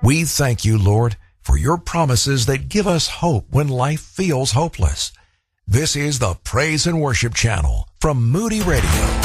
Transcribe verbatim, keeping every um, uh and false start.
We thank you, Lord, for your promises that give us hope when life feels hopeless. This is the Praise and Worship Channel from Moody Radio.